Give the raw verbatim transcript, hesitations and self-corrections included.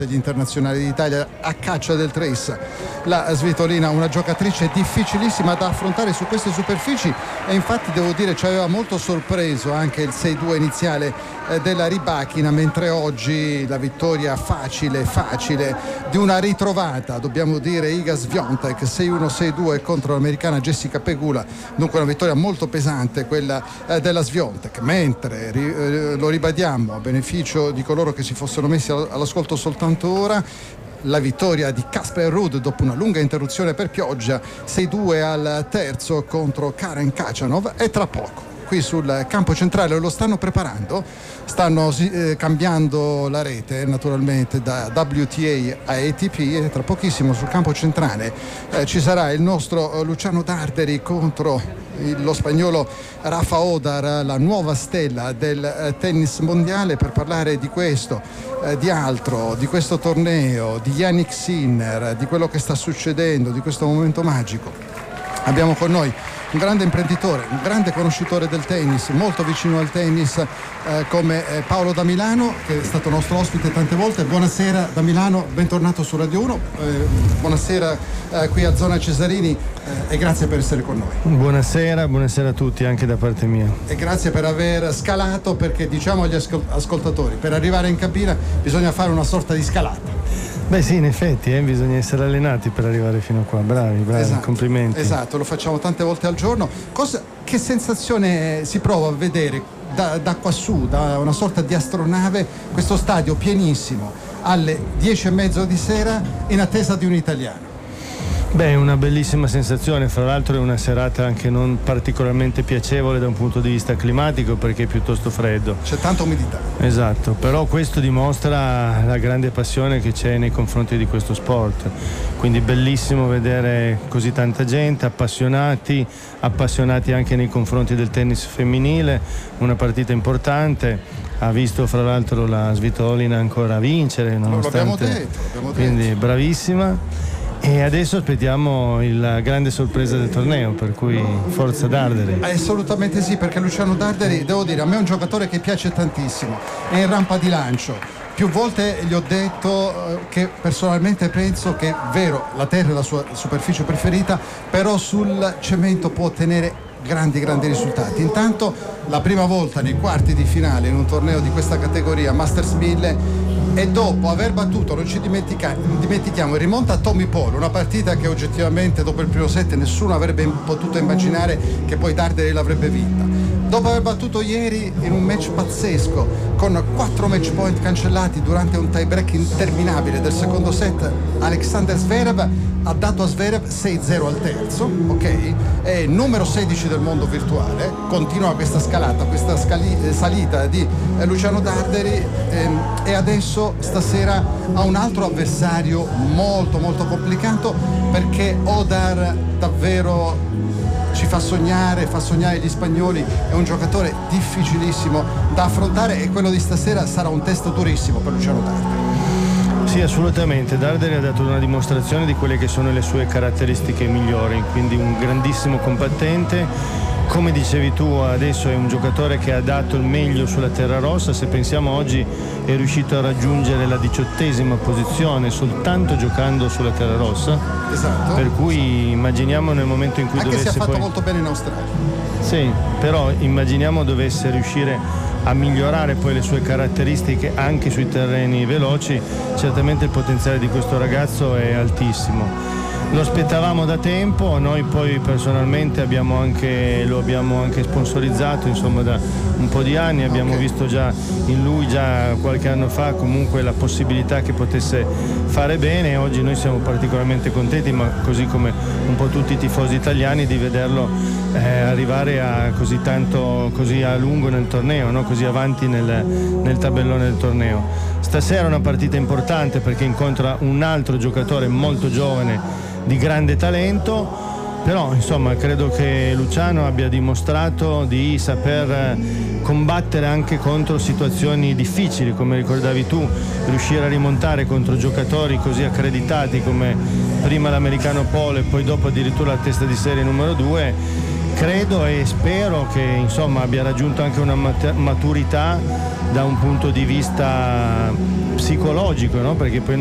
degli internazionali d'Italia a caccia del trace. La svitolina, una giocatrice difficilissima da affrontare su queste superfici, e infatti devo dire ci aveva molto sorpreso anche il sei due iniziale eh, della Rybakina, mentre oggi la vittoria facile facile di una ritrovata, dobbiamo dire, Iga Swiatek, sei uno sei due contro l'americana Jessica Pegula. Dunque una vittoria molto pesante quella eh, della Swiatek, mentre ri, eh, lo ribadiamo a beneficio di coloro che si fossero messi all'ascolto soltanto ora, la vittoria di Casper Ruud dopo una lunga interruzione per pioggia, sei due al terzo contro Karen Khachanov, e tra poco qui sul campo centrale lo stanno preparando, stanno eh, cambiando la rete naturalmente da W T A a A T P, e tra pochissimo sul campo centrale eh, ci sarà il nostro eh, Luciano Darderi contro il, lo spagnolo Rafa Odar, la nuova stella del eh, tennis mondiale, per parlare di questo, eh, di altro, di questo torneo, di Jannik Sinner, di quello che sta succedendo, di questo momento magico. Abbiamo con noi un grande imprenditore, un grande conoscitore del tennis, molto vicino al tennis, eh, come eh, Paolo da Milano, che è stato nostro ospite tante volte. Buonasera da Milano, bentornato su Radio uno, eh, buonasera eh, qui a Zona Cesarini eh, e grazie per essere con noi. Buonasera, buonasera a tutti anche da parte mia. E grazie per aver scalato, perché diciamo agli ascol- ascoltatori, per arrivare in cabina bisogna fare una sorta di scalata. Beh sì, in effetti eh, bisogna essere allenati per arrivare fino a qua, bravi, bravi, esatto, complimenti. Esatto, lo facciamo tante volte al giorno. Cosa, che sensazione si prova a vedere da, da quassù, da una sorta di astronave, questo stadio pienissimo alle dieci e mezzo di sera in attesa di un italiano? Beh, è una bellissima sensazione, fra l'altro è una serata anche non particolarmente piacevole da un punto di vista climatico, perché è piuttosto freddo. C'è tanta umidità. Esatto, però questo dimostra la grande passione che c'è nei confronti di questo sport, quindi bellissimo vedere così tanta gente, appassionati, appassionati anche nei confronti del tennis femminile, una partita importante. Ha visto fra l'altro la Svitolina ancora vincere, nonostante... Lo abbiamo detto, l'abbiamo quindi detto. Bravissima. E adesso aspettiamo la grande sorpresa del torneo, per cui forza Darderi. Assolutamente sì, perché Luciano Darderi, devo dire, a me è un giocatore che piace tantissimo, è in rampa di lancio. Più volte gli ho detto che personalmente penso che, vero, la terra è la sua superficie preferita, però sul cemento può ottenere grandi grandi risultati. Intanto la prima volta nei quarti di finale in un torneo di questa categoria, Masters mille, e dopo aver battuto, non ci dimentica, dimentichiamo, rimonta a Tommy Paul, una partita che oggettivamente dopo il primo set nessuno avrebbe potuto immaginare che poi Darderi l'avrebbe vinta. Dopo aver battuto ieri in un match pazzesco con quattro match point cancellati durante un tie break interminabile del secondo set, Alexander Zverev ha dato a Zverev sei zero al terzo, ok? È numero sedici del mondo virtuale, continua questa scalata, questa scali- salita di eh, Luciano Darderi, ehm, e adesso stasera ha un altro avversario molto molto complicato, perché Odar davvero ci fa sognare, fa sognare gli spagnoli, è un giocatore difficilissimo da affrontare, e quello di stasera sarà un test durissimo per Luciano Darderi. Sì, assolutamente. Darderi ha dato una dimostrazione di quelle che sono le sue caratteristiche migliori, quindi un grandissimo combattente. Come dicevi tu, adesso è un giocatore che ha dato il meglio sulla terra rossa. Se pensiamo, oggi è riuscito a raggiungere la diciottesima posizione soltanto giocando sulla terra rossa. Esatto. Per cui immaginiamo nel momento in cui anche dovesse se ha fatto poi... molto bene in Australia. Sì, però immaginiamo dovesse riuscire a migliorare poi le sue caratteristiche anche sui terreni veloci. Certamente il potenziale di questo ragazzo è altissimo. Lo aspettavamo da tempo, noi poi personalmente abbiamo anche, lo abbiamo anche sponsorizzato, insomma, da un po' di anni. Abbiamo okay. visto già in lui, già qualche anno fa, comunque la possibilità che potesse fare bene. Oggi noi siamo particolarmente contenti, ma così come un po' tutti i tifosi italiani, di vederlo eh, arrivare a così tanto, così a lungo nel torneo, no? Così avanti nel, nel tabellone del torneo. Stasera è una partita importante perché incontra un altro giocatore molto giovane, di grande talento, però insomma credo che Luciano abbia dimostrato di saper combattere anche contro situazioni difficili, come ricordavi tu, riuscire a rimontare contro giocatori così accreditati come prima l'americano Paul e poi dopo addirittura la testa di serie numero due. credo e spero che insomma abbia raggiunto anche una mat- maturità da un punto di vista psicologico, no? Perché poi